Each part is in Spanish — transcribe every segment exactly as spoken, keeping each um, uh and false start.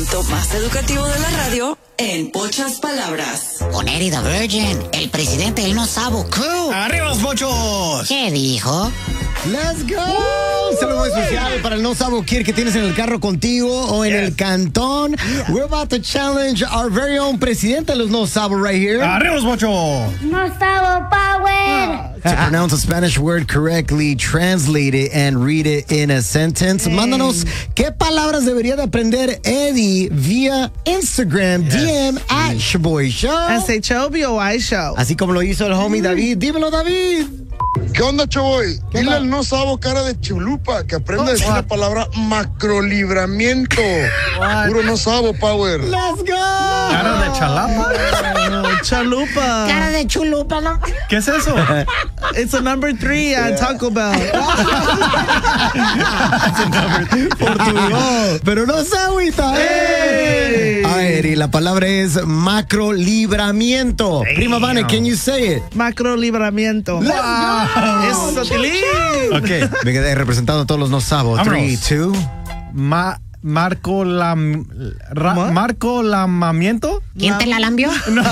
Más educativo de la radio en pocas palabras. Con Eddie the Virgin, el presidente del No Sabo Crew. ¡Arriba los pochos! ¿Qué dijo? ¡Let's go! Un saludo muy especial para el No Sabo Kid que tienes en el carro contigo o en yes. el cantón. Yeah. We're about to challenge our very own presidente de los No Sabo right here. ¡Arriba los pochos! No Sabo Power! To pronounce a Spanish word correctly, translate it and read it in a sentence. Hey. Mándanos qué palabras debería de aprender Eddie vía Instagram, yes. D M at Shaboy Show. S H O B O I Show. Así como lo hizo el homie David. Dímelo, David. ¿Qué onda, Chaboy? Dile al No Sabo cara de chulupa que aprenda oh, a decir what? la palabra macrolibramiento. What? Puro No Sabo Power. Let's go. Cara de chalapa. Oh, chalupa. Cara de chulupa, ¿no? ¿Qué es eso? It's a number three at yeah. Taco Bell. Portugal. Pero no se agüita. Hey. A ver, y la palabra es macrolibramiento. Hey. Prima Vane, can you say it? Macrolibramiento. Let's go. Eso, Tilín. Ok, me quedé representando a todos los No Sabo. Three, two. Ma Marco la ra, Marco lamamiento. ¿Quién te la lambió? No.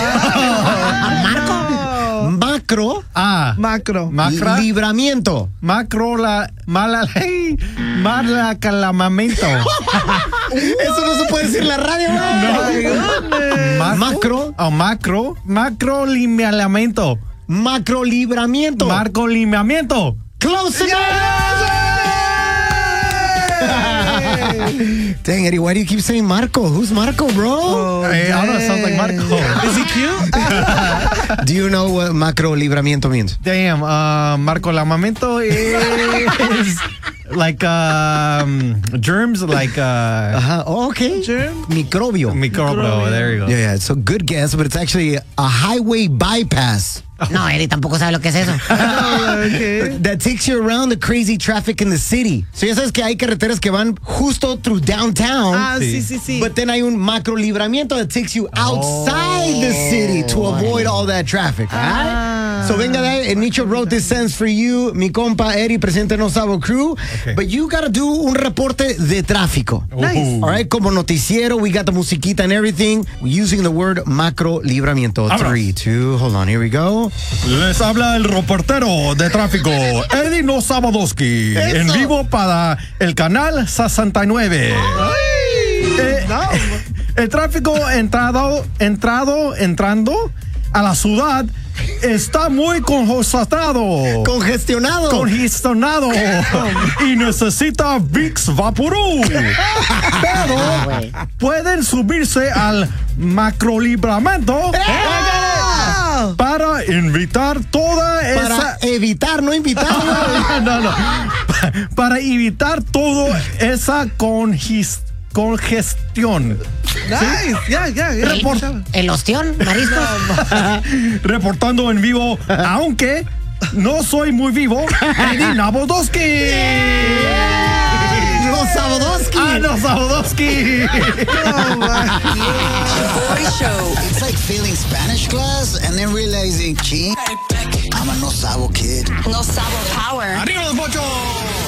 Marco. Macro. Ah. Macro. Macra. Libramiento. Macro la mala hey, mala calamamento. Eso no se puede decir en la radio, no. Macro. Macro. Oh, macro. Macro libramiento. Macro libramiento. Marco libramiento. Close enough. Dang, Eddie, why do you keep saying Marco? Who's Marco, bro? Oh, hey, I don't know, sounds like Marco. Is he cute? Do you know what macro libramiento means? Damn, uh, Marco lamamiento is like um, germs, like uh, uh-huh. Oh, okay. Germ? Microbio. Microbio. There you go. Yeah, yeah. So good guess, but it's actually a highway bypass. No, Eddie tampoco sabe lo que es eso. Okay. That takes you around the crazy traffic in the city. So ya sabes que hay carreteras que van justo through downtown. Ah, sí, sí, sí. But then hay un macro libramiento that takes you outside oh, the city to avoid all that traffic. Ah. Right? So venga de ahí. Nicho wrote this sentence for you, mi compa Eddie, presidente No Sabo Crew. Okay. But you gotta do un reporte de tráfico. Nice. All right, como noticiero, we got the musiquita and everything, using the word macro libramiento. Vámonos. Three, two, hold on, here we go. Les habla el reportero de tráfico, Eddie No Sabodoski, en vivo para el canal sesenta y nueve. Eh, no. El tráfico entrado, entrado, entrando a la ciudad está muy congestionado. Congestionado. Congestionado. Y necesita Vicks Vaporub. Pero pueden subirse al macrolibramiento. Para evitar toda Para esa... Para evitar, no invitar. no, no. Para evitar toda esa congestión. Congestión. Nice. Ya, ya, ya. ¿El, el ostión, mariscos? Reportando en vivo, aunque no soy muy vivo, Eddie Nabodoski. No Sabodoski. Ah, no Sabodoski. Shaboy Show. It's like failing Spanish class and then realizing, gee, I'm a No Sabo kid. No Sabo Power. ¡Arriba los pochos!